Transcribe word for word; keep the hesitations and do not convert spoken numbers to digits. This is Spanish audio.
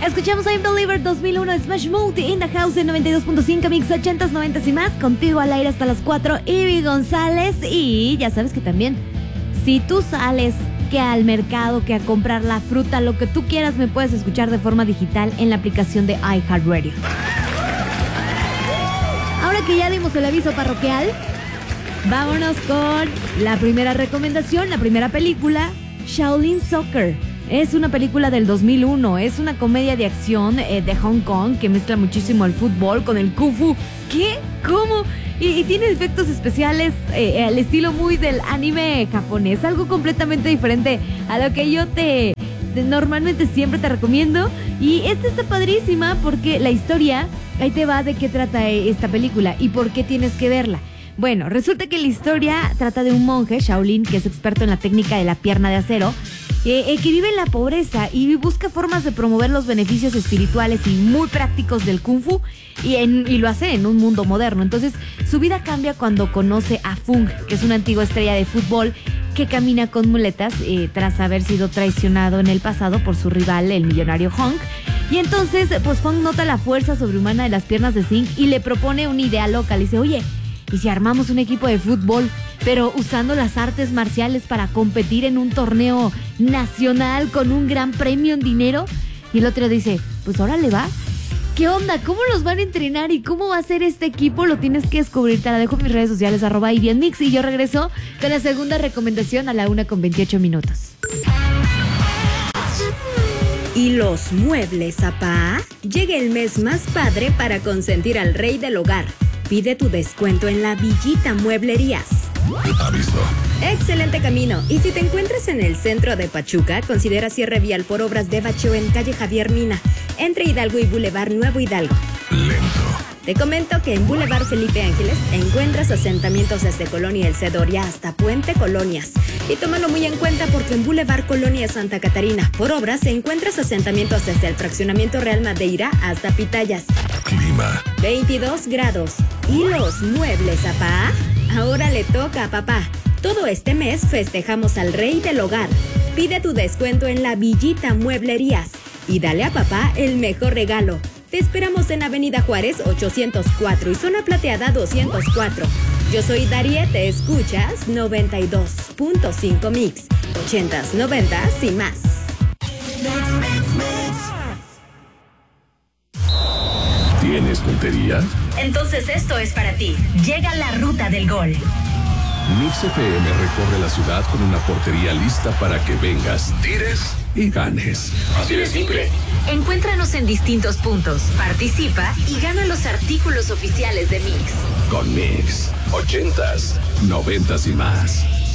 Escuchamos I'm Believer dos mil uno, Smash Mouth in the House en noventa y dos punto cinco, Mix ochentas, noventas y más. Contigo al aire hasta las cuatro, Ivy González. Y ya sabes que también, si tú sales que al mercado, que a comprar la fruta, lo que tú quieras, me puedes escuchar de forma digital en la aplicación de iHeartRadio. Ahora que ya dimos el aviso parroquial, vámonos con la primera recomendación, la primera película, Shaolin Soccer. Es una película del dos mil uno, es una comedia de acción eh, de Hong Kong que mezcla muchísimo el fútbol con el kung fu. ¿Qué? ¿Cómo? Y, y tiene efectos especiales eh, al estilo muy del anime japonés, algo completamente diferente a lo que yo te, te normalmente siempre te recomiendo. Y esta está padrísima porque la historia, ahí te va de qué trata esta película y por qué tienes que verla. Bueno, resulta que la historia trata de un monje, Shaolin, que es experto en la técnica de la pierna de acero, eh, eh, que vive en la pobreza y busca formas de promover los beneficios espirituales y muy prácticos del Kung Fu, y, en, y lo hace en un mundo moderno. Entonces, su vida cambia cuando conoce a Fung, que es una antigua estrella de fútbol que camina con muletas eh, tras haber sido traicionado en el pasado por su rival, el millonario Hong. Y entonces, pues Fung nota la fuerza sobrehumana de las piernas de Sing y le propone una idea loca. Le dice, oye, ¿y si armamos un equipo de fútbol, pero usando las artes marciales para competir en un torneo nacional con un gran premio en dinero? Y el otro dice, pues órale, va. ¿Qué onda? ¿Cómo los van a entrenar y cómo va a ser este equipo? Lo tienes que descubrir. Te la dejo en mis redes sociales, arroba Ivy en Mix. Y yo regreso con la segunda recomendación a la una con veintiocho minutos. ¿Y los muebles, papá? Llega el mes más padre para consentir al rey del hogar. Pide tu descuento en la Villita Mueblerías. Aviso. Excelente camino. Y si te encuentras en el centro de Pachuca, considera cierre vial por obras de bacheo en calle Javier Mina, entre Hidalgo y Boulevard Nuevo Hidalgo. Lento. Te comento que en Boulevard Felipe Ángeles encuentras asentamientos desde Colonia El Cedoria hasta Puente Colonias. Y tómalo muy en cuenta porque en Boulevard Colonia Santa Catarina, por obras, encuentras asentamientos desde el fraccionamiento Real Madeira hasta Pitayas. Clima. veintidós grados. ¿Y los muebles, papá? Ahora le toca a papá. Todo este mes festejamos al rey del hogar. Pide tu descuento en la Villita Mueblerías y dale a papá el mejor regalo. Te esperamos en Avenida Juárez ochocientos cuatro y Zona Plateada doscientos cuatro. Yo soy Darie, te escuchas noventa y dos punto cinco Mix, ochentas, noventas y más. ¿Tienes puntería? Entonces esto es para ti. Llega la ruta del gol. Mix F M recorre la ciudad con una portería lista para que vengas, tires y ganes. Así de simple. Encuéntranos en distintos puntos, participa y gana los artículos oficiales de Mix. Con Mix, ochentas, noventas y más.